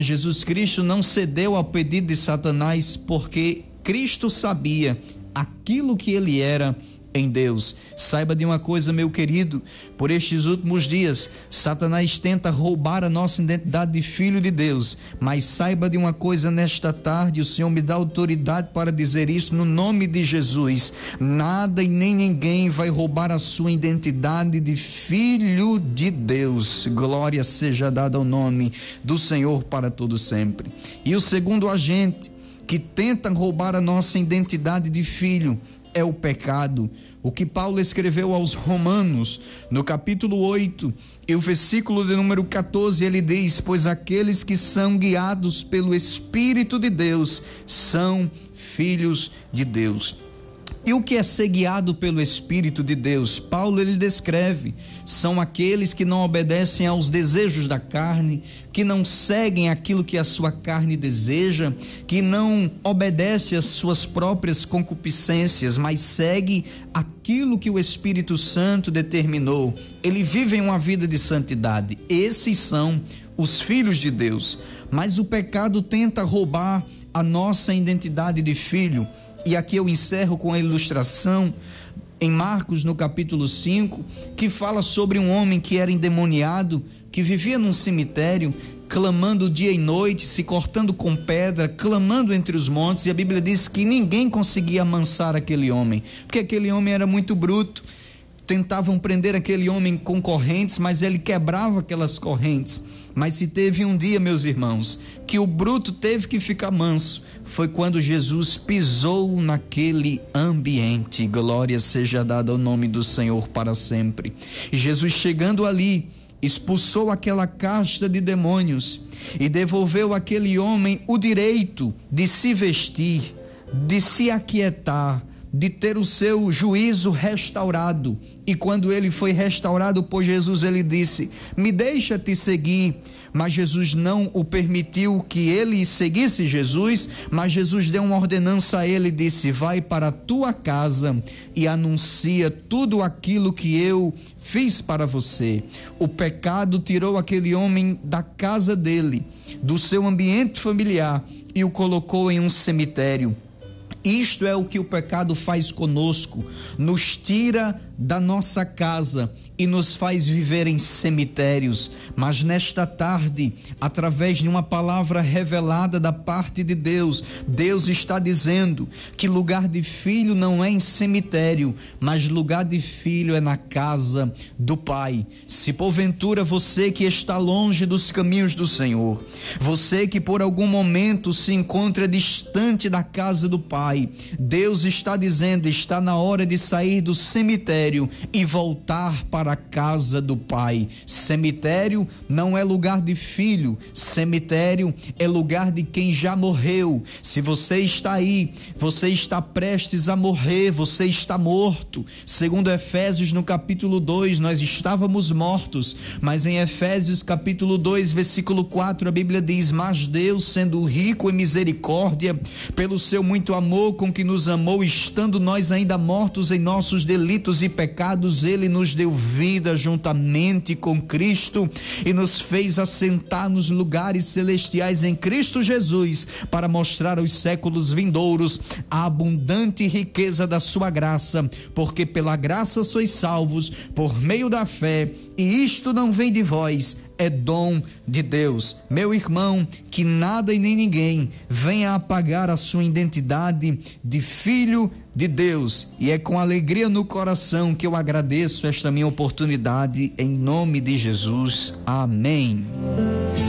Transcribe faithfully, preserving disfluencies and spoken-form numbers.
Jesus Cristo não cedeu ao pedido de Satanás, porque Cristo sabia aquilo que ele era em Deus. Saiba de uma coisa, meu querido, por estes últimos dias, Satanás tenta roubar a nossa identidade de filho de Deus, mas saiba de uma coisa, nesta tarde, o Senhor me dá autoridade para dizer isso no nome de Jesus: nada e nem ninguém vai roubar a sua identidade de filho de Deus. Glória seja dada ao nome do Senhor para todo sempre. E o segundo agente que tenta roubar a nossa identidade de filho é o pecado. O que Paulo escreveu aos Romanos, no capítulo oito, e o versículo de número catorze, ele diz: pois aqueles que são guiados pelo Espírito de Deus são filhos de Deus. E o que é ser guiado pelo Espírito de Deus? Paulo, ele descreve: são aqueles que não obedecem aos desejos da carne, que não seguem aquilo que a sua carne deseja, que não obedecem às suas próprias concupiscências, mas segue aquilo que o Espírito Santo determinou. Eles vivem uma vida de santidade. Esses são os filhos de Deus. Mas o pecado tenta roubar a nossa identidade de filho. E aqui eu encerro com a ilustração em Marcos, no capítulo cinco, que fala sobre um homem que era endemoniado, que vivia num cemitério, clamando dia e noite, se cortando com pedra, clamando entre os montes, e a Bíblia diz que ninguém conseguia amansar aquele homem, porque aquele homem era muito bruto. Tentavam prender aquele homem com correntes, mas ele quebrava aquelas correntes. Mas se teve um dia, meus irmãos, que o bruto teve que ficar manso, foi quando Jesus pisou naquele ambiente. Glória seja dada ao nome do Senhor para sempre. E Jesus, chegando ali, expulsou aquela casta de demônios e devolveu àquele homem o direito de se vestir, de se aquietar, de ter o seu juízo restaurado. E quando ele foi restaurado por Jesus, ele disse: me deixa te seguir. Mas Jesus não o permitiu que ele seguisse Jesus, mas Jesus deu uma ordenança a ele e disse: vai para a tua casa e anuncia tudo aquilo que eu fiz para você. O pecado tirou aquele homem da casa dele, do seu ambiente familiar, e o colocou em um cemitério. Isto é o que o pecado faz conosco: nos tira da nossa casa e nos faz viver em cemitérios. Mas nesta tarde, através de uma palavra revelada da parte de Deus, Deus está dizendo que lugar de filho não é em cemitério, mas lugar de filho é na casa do Pai. Se porventura você que está longe dos caminhos do Senhor, você que por algum momento se encontra distante da casa do Pai, Deus está dizendo: está na hora de sair do cemitério e voltar para a casa do Pai. Cemitério não é lugar de filho, cemitério é lugar de quem já morreu. Se você está aí, você está prestes a morrer, você está morto. Segundo Efésios, no capítulo dois, nós estávamos mortos, mas em Efésios capítulo dois, versículo quatro, a Bíblia diz: mas Deus, sendo rico em misericórdia, pelo seu muito amor com que nos amou, estando nós ainda mortos em nossos delitos e pecados, ele nos deu vida juntamente com Cristo e nos fez assentar nos lugares celestiais em Cristo Jesus, para mostrar aos séculos vindouros a abundante riqueza da sua graça, porque pela graça sois salvos por meio da fé, e isto não vem de vós, é dom de Deus. Meu irmão, que nada e nem ninguém venha apagar a sua identidade de filho de Deus. E é com alegria no coração que eu agradeço esta minha oportunidade, em nome de Jesus. Amém.